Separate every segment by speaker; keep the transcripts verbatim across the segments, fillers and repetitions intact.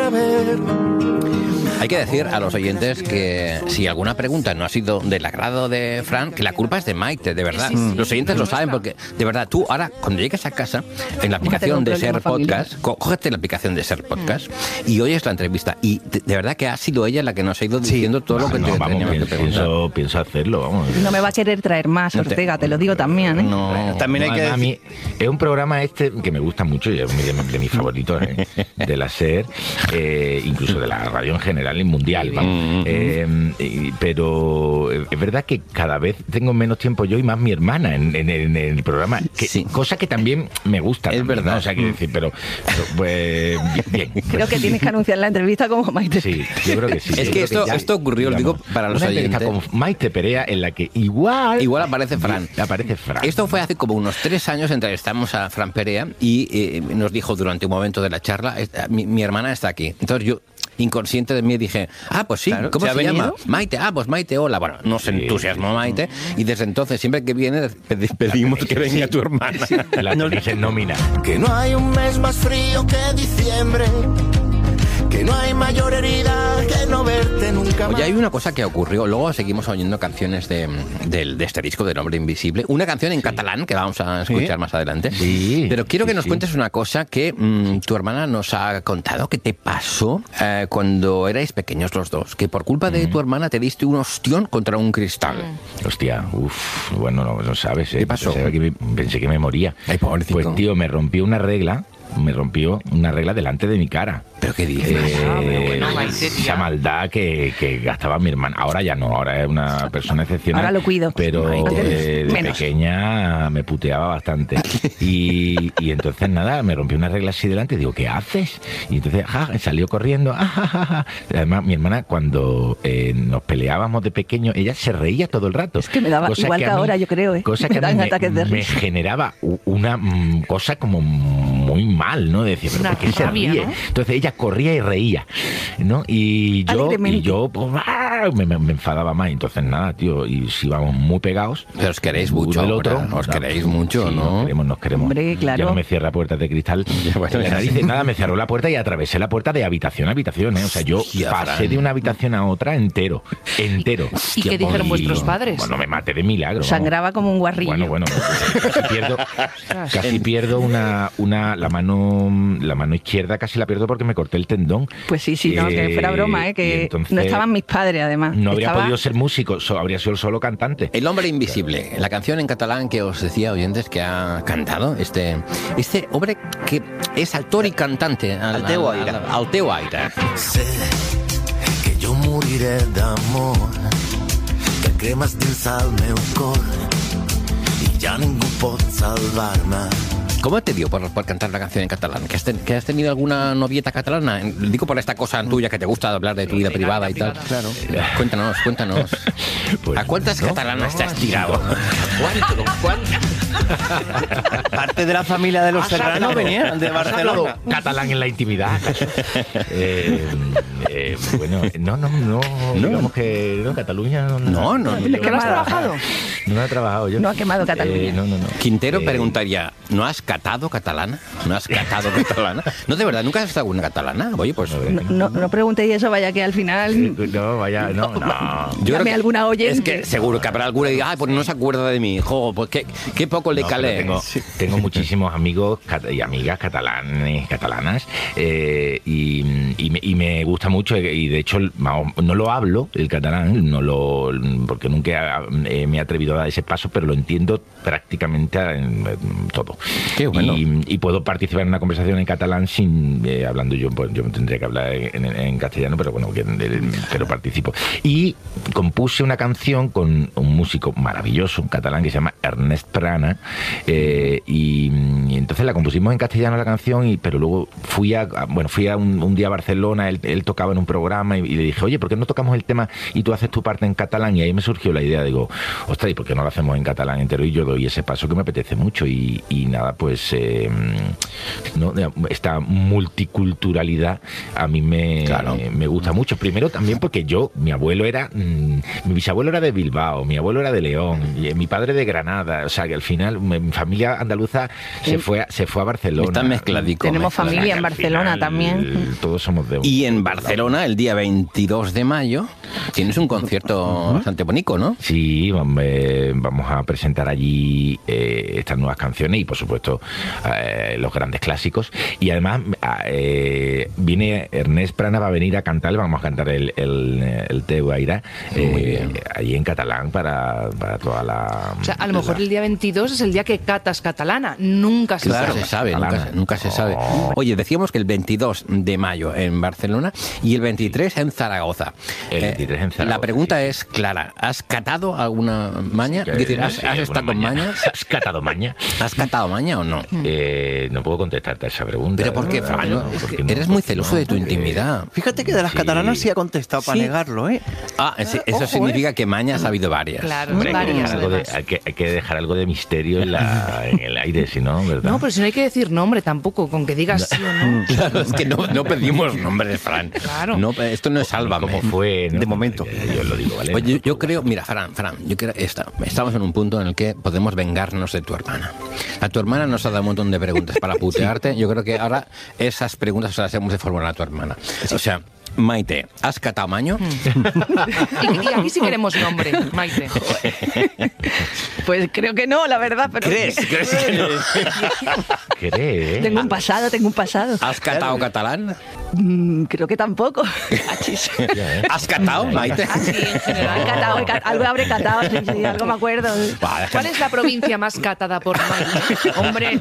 Speaker 1: saber.
Speaker 2: Hay que decir a los oyentes que si alguna pregunta no ha sido del agrado de Fran, que la culpa es de Maite, de verdad.
Speaker 3: Sí, sí, sí.
Speaker 2: Los oyentes lo saben porque, de verdad, tú ahora, cuando llegues a casa, en la aplicación de Ser Podcast, co- cógete la aplicación de Ser Podcast mm. y oyes la entrevista. Y de, de verdad que ha sido ella la que nos ha ido diciendo sí. todo lo que
Speaker 4: no,
Speaker 2: te
Speaker 4: vamos,
Speaker 2: teníamos
Speaker 4: pienso,
Speaker 2: que preguntar.
Speaker 4: Pienso, pienso hacerlo, vamos.
Speaker 5: No me va a querer traer más, Ortega, te, te lo digo también, ¿eh?
Speaker 2: No,
Speaker 3: bueno, también hay
Speaker 4: no,
Speaker 3: que decir...
Speaker 4: a mí es un programa este que me gusta mucho y es de, de mis favoritos ¿eh? de la Ser, eh, incluso de la radio en general y mundial, vamos. Mm-hmm. Eh, eh, pero es verdad que cada vez tengo menos tiempo yo y más mi hermana en, en, en el programa, que, sí. cosa que también me gusta.
Speaker 2: Es
Speaker 4: también,
Speaker 2: verdad.
Speaker 4: ¿no? O sea, quiero decir, pero, pero pues bien. Pues,
Speaker 5: creo que tienes que anunciar la entrevista como Maite.
Speaker 4: Sí, yo creo que sí.
Speaker 2: Es que esto,
Speaker 4: que ya,
Speaker 2: esto ocurrió, digamos, digo, para los
Speaker 4: una
Speaker 2: oyentes.
Speaker 4: Como Maite Perea, en la que igual...
Speaker 2: Igual aparece Fran.
Speaker 4: Aparece Fran.
Speaker 2: Esto fue hace como unos tres años, entrevistamos a Fran Perea y eh, nos dijo durante un momento de la charla, mi, mi hermana está aquí. Entonces yo... inconsciente de mí dije, ah, pues sí, claro, ¿cómo se, se llama? Maite, ah, pues Maite, hola. Bueno, nos sí, entusiasmó Maite y desde entonces siempre que viene pedimos que venga sí. tu hermana.
Speaker 4: Sí. La tenéis en nómina.
Speaker 1: Que no hay un mes más frío que diciembre, que no hay mayor herida que no verte nunca más.
Speaker 2: Oye, hay una cosa que ocurrió, luego seguimos oyendo canciones de, de, de este disco del Hombre Invisible, una canción en sí. catalán que vamos a escuchar ¿Sí? más adelante,
Speaker 4: sí.
Speaker 2: pero quiero que
Speaker 4: sí,
Speaker 2: nos
Speaker 4: sí.
Speaker 2: cuentes una cosa que mmm, tu hermana nos ha contado que te pasó eh, cuando erais pequeños los dos, que por culpa mm. de tu hermana te diste un ostión contra un cristal.
Speaker 4: Mm. Hostia, uff, bueno, no, no sabes, ¿eh?
Speaker 2: ¿Qué pasó?
Speaker 4: Pensé que me, pensé que me moría.
Speaker 2: Ay, pobrecito.
Speaker 4: Pues tío, me rompió una regla, me rompió una regla delante de mi cara.
Speaker 2: ¿Pero qué dices?
Speaker 4: Eh, bueno, esa maldad que, que gastaba mi hermana. Ahora ya no, ahora es una persona excepcional.
Speaker 5: Ahora lo cuido.
Speaker 4: Pero eh, de Menos. pequeña me puteaba bastante. Y, y entonces nada, me rompió una regla así delante y digo, ¿qué haces? Y entonces ja, salió corriendo. Ah, ja, ja, ja. Además, mi hermana cuando eh, nos peleábamos de pequeño, ella se reía todo el rato.
Speaker 5: Es que me daba igual que, que ahora, yo creo. ¿eh?
Speaker 4: Cosa
Speaker 5: me
Speaker 4: que a mí me, me
Speaker 5: risa.
Speaker 4: generaba una mm, cosa como muy mal, ¿no? Decía, ¿pero por qué se ríe? ¿No? Entonces ella corría y reía, ¿no? Y yo, y yo pues, me, me, me enfadaba más. Entonces nada, tío, y si vamos muy pegados.
Speaker 2: Pero os queréis mucho, el otro, os ¿no? queréis mucho,
Speaker 4: sí,
Speaker 2: ¿no?
Speaker 4: Nos queremos, nos queremos.
Speaker 5: Hombre, claro.
Speaker 4: Ya no me cierra puertas de cristal. Ya, bueno, ya narices, nada, me cerró la puerta y atravesé la puerta de habitación a habitación, ¿eh? O sea, yo Hostia, pasé Fran. de una habitación a otra entero, entero.
Speaker 6: ¿Y qué dijeron y, vuestros padres?
Speaker 4: Bueno, me maté de milagro.
Speaker 5: Sangraba como un guarrillo.
Speaker 4: Bueno, bueno, casi pierdo, casi pierdo una, una, la mano, la mano izquierda casi la pierdo porque me corté el tendón.
Speaker 5: Pues sí, sí, no, que fuera broma, ¿eh? Que entonces, no estaban mis padres, además.
Speaker 4: No habría
Speaker 5: Estaba...
Speaker 4: podido ser músico, so, habría sido solo cantante.
Speaker 2: El Hombre Invisible, claro. La canción en catalán que os decía, oyentes, que ha cantado este, este hombre que es actor y cantante. Al,
Speaker 3: al teu aire.
Speaker 2: Al, al teu aire.
Speaker 1: Sé que jo moriré d'amor, que cremes dins el meu cor i ja ningú pot salvar-me.
Speaker 2: ¿Cómo te dio por, por cantar la canción en catalán? ¿Que has, ten, ¿Que has tenido alguna novieta catalana? Digo por esta cosa tuya que te gusta hablar de tu vida privada y tal. Claro. Cuéntanos, cuéntanos. Pues, ¿A cuántas no, catalanas no, te has tirado?
Speaker 3: ¿Cuánto? ¿Cuánto? Parte de la familia de los Serrano venía de Barcelona.
Speaker 4: Catalán en la intimidad. eh, eh, bueno, no, no, no, no. Digamos que no, Cataluña no.
Speaker 2: No, no.
Speaker 5: ¿Es que no has trabajado?
Speaker 4: No ha trabajado yo.
Speaker 5: No ha quemado Cataluña.
Speaker 4: Eh, no, no, no.
Speaker 2: Quintero
Speaker 4: eh,
Speaker 2: preguntaría, ¿no has catado catalana? ¿No has catado catalana? No, de verdad, ¿nunca has estado una catalana? Oye, pues...
Speaker 5: No, no, no preguntéis eso, vaya que al final...
Speaker 4: No, vaya, no, no.
Speaker 2: Yo
Speaker 5: Dame alguna oyente.
Speaker 2: Es que seguro que habrá alguna y diga, ay, pues no se acuerda de mí. Jo, pues qué, qué poco le
Speaker 4: no,
Speaker 2: calé.
Speaker 4: Tengo,
Speaker 2: sí.
Speaker 4: tengo muchísimos amigos y amigas catalanes, catalanas eh, y, y, me, y me gusta mucho y de hecho no lo hablo, el catalán, no lo porque nunca eh, me he atrevido a dar ese paso, pero lo entiendo prácticamente en, en todo.
Speaker 2: Qué bueno.
Speaker 4: Y, y puedo participar en una conversación en catalán sin eh, hablando yo, pues yo tendría que hablar en, en, en castellano, pero bueno, que, pero participo. Y compuse una canción con un músico maravilloso, un catalán que se llama Ernest Prana, eh, y, y entonces la compusimos en castellano la canción, y, pero luego fui a, bueno, fui a un, un día a Barcelona, él, él tocaba en un programa y, y le dije, oye, ¿por qué no tocamos el tema y tú haces tu parte en catalán? Y ahí me surgió la idea, digo, ostras, ¿y por qué no lo hacemos en catalán entero? Y yo doy ese paso que me apetece mucho y, y nada, pues eh, no, esta multiculturalidad a mí me,
Speaker 2: claro.
Speaker 4: me, me gusta mucho. Primero también porque yo, mi abuelo era, mmm, mi bisabuelo era de Bilbao, mi abuelo era de León, y mi padre de Granada, o sea que al final mi familia andaluza se fue a, se fue a Barcelona.
Speaker 2: Está mezcladico.
Speaker 5: Tenemos
Speaker 2: mezcladico.
Speaker 5: familia en Barcelona también.
Speaker 4: Todos somos de un
Speaker 2: Y Y en Barcelona, el día veintidós de mayo, tienes un concierto bastante bonito, ¿no?
Speaker 4: Sí, eh, vamos a presentar allí eh, estas nuevas canciones y, por supuesto, eh, los grandes clásicos. Y además, eh, viene Ernest Prana, va a venir a cantar, vamos a cantar el, el, el Teu Aire, eh, allí en catalán para, para toda la...
Speaker 5: O sea, a lo mejor la... el día veintidós es el día que catas catalana. Nunca se
Speaker 2: claro,
Speaker 5: sabe.
Speaker 2: se sabe nunca, nunca se sabe.
Speaker 4: Oh.
Speaker 2: Oye, decíamos que el veintidós de mayo en Barcelona y el veintitrés en Zaragoza.
Speaker 4: El veintitrés en Zaragoza.
Speaker 2: La pregunta sí. es clara. ¿Has catado alguna maña?
Speaker 4: Sí,
Speaker 2: es decir, ¿has,
Speaker 4: sí,
Speaker 2: ¿has estado con mañas?
Speaker 4: ¿Has catado maña?
Speaker 2: ¿Has catado maña o no?
Speaker 4: Eh, no puedo contestarte a esa pregunta.
Speaker 2: ¿Pero por qué, Fran? No, porque no, eres muy celoso no, de tu porque... intimidad.
Speaker 3: Fíjate que de las
Speaker 4: sí.
Speaker 3: catalanas sí ha contestado para
Speaker 2: sí.
Speaker 3: negarlo, ¿eh?
Speaker 2: Ah, ese, eso Ojo, significa eh. que mañas ha habido varias.
Speaker 5: Claro,
Speaker 4: Hombre,
Speaker 5: varias.
Speaker 4: Hay que, de, hay, que, hay que dejar algo de misterio en, la, en el aire, si no, ¿verdad?
Speaker 5: No, pero si no hay que decir nombre tampoco, con que digas sí o no.
Speaker 2: Claro, es que no, no pedimos nombres, Fran.
Speaker 5: Claro.
Speaker 2: No, esto no es Sálvame.
Speaker 4: ¿Cómo fue? ¿No?
Speaker 3: De momento.
Speaker 4: Yo, yo lo digo, ¿vale?
Speaker 2: Oye, yo, yo creo, mira, Fran, Fran, yo creo esta, estamos en un punto en el que podemos vengarnos de tu hermana. A tu hermana nos ha dado un montón de preguntas para putearte. Sí. Yo creo que ahora esas preguntas se las hemos de formular a tu hermana. Sí. O sea, Maite, ¿has catado maño?
Speaker 5: y, y aquí sí queremos nombre, Maite.
Speaker 6: Pues creo que no, la verdad. Pero
Speaker 2: ¿Crees? ¿Crees que no?
Speaker 4: ¿Crees?
Speaker 6: Tengo un pasado, tengo un pasado.
Speaker 2: ¿Has catado catalán?
Speaker 6: Mm, creo que tampoco.
Speaker 2: ¿Has catado, Maite?
Speaker 6: Ah, sí, en general. Catado, cat, algo habré catado, sí, sí, algo me acuerdo.
Speaker 5: ¿Cuál es la provincia más catada por Maite? Hombre,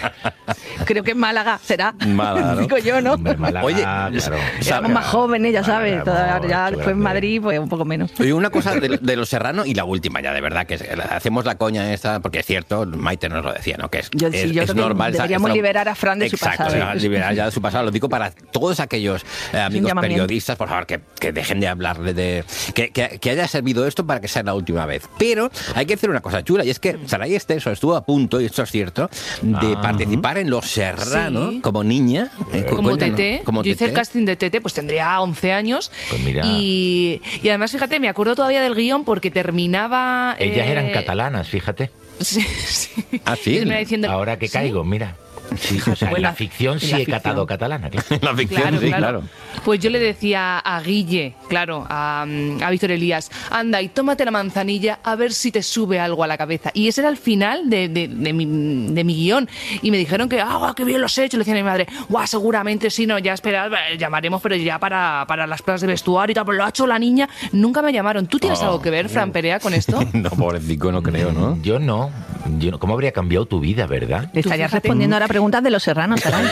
Speaker 6: creo que Málaga será.
Speaker 2: Málaga, ¿no?
Speaker 6: Digo yo, ¿no?
Speaker 4: Hombre, Málaga,
Speaker 2: Oye,
Speaker 4: claro.
Speaker 6: Éramos más jóvenes, ya sabes.
Speaker 4: Málaga,
Speaker 6: Toda, ya después en Madrid, pues un poco menos.
Speaker 2: Oye, una cosa de, de Los Serrano y la última ya, de verdad, que es, hacemos la coña esta, porque es cierto, Maite nos lo decía, ¿no? Que es,
Speaker 6: yo,
Speaker 2: es,
Speaker 6: sí, yo
Speaker 2: es normal.
Speaker 6: Deberíamos
Speaker 2: esa,
Speaker 6: liberar a Fran de
Speaker 2: exacto,
Speaker 6: su pasado.
Speaker 2: Liberar ya de su pasado. Lo digo para todos aquellos eh, amigos periodistas, por favor, que, que dejen de hablarle de... Que, que, que haya servido esto para que sea la última vez. Pero hay que decir una cosa chula, y es que Saray Esteso estuvo a punto, y esto es cierto, de ah, participar en Los Serrano sí. como niña.
Speaker 5: Eh, como Tete. Como Yo hice el casting de Tete, pues tendría once años.
Speaker 4: Pues mira.
Speaker 5: Y, y además, fíjate, me acuerdo todavía del guión porque terminaba...
Speaker 4: Ellas
Speaker 5: eh...
Speaker 4: eran catalanas, fíjate.
Speaker 5: Sí, sí.
Speaker 2: ¿Ah, sí?
Speaker 5: Diciendo...
Speaker 4: Ahora que caigo, ¿sí? Mira. Sí, o sea, en la ficción sí he catado catalana. Claro.
Speaker 2: En la ficción
Speaker 5: claro,
Speaker 2: sí,
Speaker 5: claro.
Speaker 2: claro.
Speaker 5: Pues yo le decía a Guille, claro, a, a Víctor Elías, anda y tómate la manzanilla a ver si te sube algo a la cabeza. Y ese era el final de, de, de, mi, de mi guión. Y me dijeron que, ah, qué bien lo has hecho. Le decía a mi madre, guau, seguramente sí, no, ya esperad, llamaremos, pero ya para, para las pruebas de vestuario y tal. Pues lo ha hecho la niña, nunca me llamaron. ¿Tú tienes oh, algo que ver, Fran Perea, con esto?
Speaker 2: No, pobrecito, no creo, ¿no?
Speaker 4: Yo no. Yo no. ¿Cómo habría cambiado tu vida, verdad?
Speaker 6: Le estarías respondiendo ahora preguntas de Los Serranos.
Speaker 5: Claro,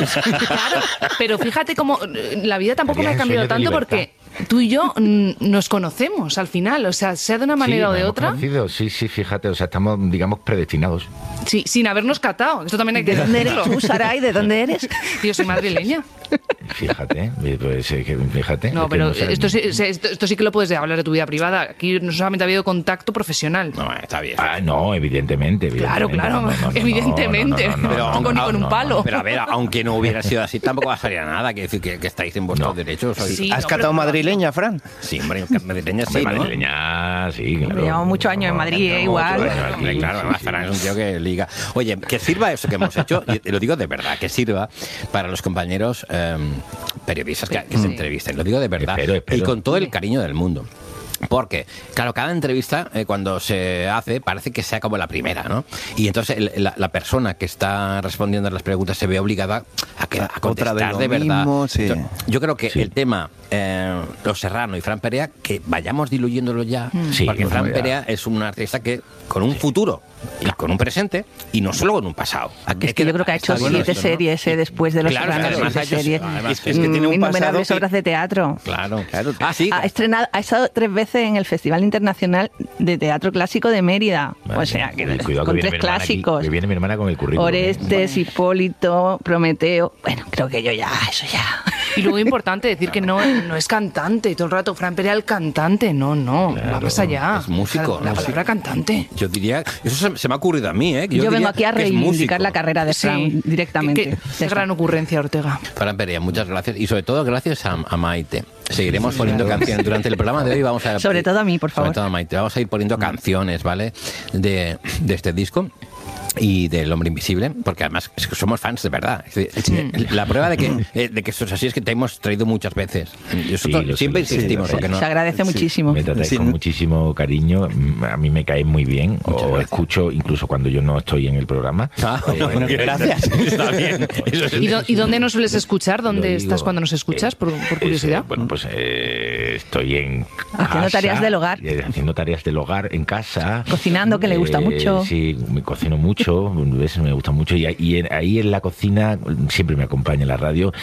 Speaker 5: pero fíjate cómo la vida tampoco me ha cambiado tanto porque tú y yo nos conocemos al final, o sea, sea de una manera
Speaker 4: sí,
Speaker 5: o de otra.
Speaker 4: Conocido. Sí, sí, fíjate, o sea, estamos, digamos, predestinados.
Speaker 5: Sí, sin habernos catado, esto también hay que
Speaker 6: ¿De dónde eres tú, Saray? ¿De dónde eres?
Speaker 5: Yo soy madrileña.
Speaker 4: Fíjate, pues, fíjate.
Speaker 5: No, pero no esto, sí, esto, esto sí que lo puedes hablar de tu vida privada. Aquí no solamente ha habido contacto profesional.
Speaker 2: No, está bien.
Speaker 4: Ah, no, evidentemente. evidentemente
Speaker 5: claro, claro,
Speaker 4: no, no, no,
Speaker 5: evidentemente.
Speaker 4: No, no, no, no,
Speaker 5: pero no, no, no, con un palo.
Speaker 2: Pero a ver, aunque no hubiera sido así, tampoco pasaría nada. Que decir que, que estáis en vuestros no. derechos.
Speaker 3: Sí, ¿Has no, catado madrileña, Fran?
Speaker 2: Sí, hombre, madrileña sí, ¿no?
Speaker 4: Madrileña, sí, claro.
Speaker 6: Llevamos muchos años en Madrid, eh, igual.
Speaker 2: Claro, claro, claro, además Fran es un tío que liga. Oye, que sirva eso que hemos hecho, y lo digo de verdad, que sirva para los compañeros eh, periodistas que, que sí. se entrevisten. Lo digo de verdad.
Speaker 4: Espero, espero.
Speaker 2: Y con todo el cariño del mundo. Porque, claro, cada entrevista, eh, cuando se hace, parece que sea como la primera, ¿no? Y entonces el, la, la persona que está respondiendo a las preguntas se ve obligada a, que, a contestar Otra de, de verdad.
Speaker 3: Mismo, sí.
Speaker 2: Entonces, yo creo que sí. el tema eh, Los Serrano y Fran Perea, que vayamos diluyéndolo ya, sí, porque Fran Perea es un artista que con un futuro y con un presente y no solo con un pasado.
Speaker 6: Es, es que yo creo que ha hecho siete esto, series ¿no? eh, después de Los
Speaker 2: claro,
Speaker 6: Serrano,
Speaker 2: además
Speaker 6: siete series,
Speaker 2: además,
Speaker 6: es, es que tiene un innumerables obras de teatro.
Speaker 2: Claro, claro. Ah, sí.
Speaker 6: Ha estrenado, ha estado tres veces en el Festival Internacional de Teatro Clásico de Mérida. Vale, o sea, que
Speaker 4: cuidado,
Speaker 6: con
Speaker 4: que
Speaker 6: tres clásicos.
Speaker 4: Aquí, que viene mi hermana con el currículum.
Speaker 6: Orestes, Hipólito, Prometeo. Bueno, creo que yo ya, eso ya.
Speaker 5: Y luego importante decir que no, no es cantante. Todo el rato, Fran Perea el cantante. No, no, claro, va más allá.
Speaker 2: Es músico.
Speaker 5: La, la palabra cantante.
Speaker 2: Yo diría, eso se, se me ha ocurrido a mí, ¿eh?
Speaker 6: Yo, yo vengo aquí a reivindicar la carrera de Fran sí, directamente.
Speaker 5: Qué, qué gran ocurrencia, Ortega.
Speaker 2: Fran Perea, muchas gracias. Y sobre todo gracias a, a Maite. Seguiremos sí, poniendo claro. canciones durante el programa de hoy. Vamos a,
Speaker 6: sobre todo a mí, por favor.
Speaker 2: Sobre todo a Maite. Vamos a ir poniendo canciones, ¿vale? De, de este disco. y del Hombre Invisible, porque además es que somos fans de verdad. Es decir, sí. La prueba de que, eh, de que esto es así es que te hemos traído muchas veces. Nosotros sí, siempre sí, insistimos.
Speaker 6: Sí,
Speaker 2: porque no,
Speaker 6: se agradece
Speaker 2: sí.
Speaker 6: muchísimo.
Speaker 4: Me tratáis
Speaker 6: sí.
Speaker 4: con muchísimo cariño. A mí me cae muy bien. Muchas o gracias. Escucho incluso cuando yo no estoy en el programa.
Speaker 3: Ah, eh, bueno, gracias. Está bien.
Speaker 5: Eso es, ¿Y, do, ¿Y dónde nos sueles escuchar? ¿Dónde digo, estás cuando nos escuchas? Por, por curiosidad.
Speaker 4: Es, bueno, pues eh, estoy en
Speaker 6: haciendo
Speaker 4: casa,
Speaker 6: tareas del hogar.
Speaker 4: Haciendo tareas del hogar en casa.
Speaker 6: Cocinando, que le gusta
Speaker 4: eh,
Speaker 6: mucho.
Speaker 4: Sí, me cocino mucho. A veces me gusta mucho. Y, y en, ahí en la cocina siempre me acompaña la radio.